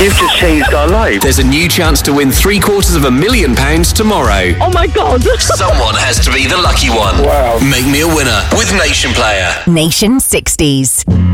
You've just changed our lives. There's a new chance to win £750,000 tomorrow. Oh my God. Someone has to be the lucky one. Wow. Make me a winner with Nation Player. Nation 60s.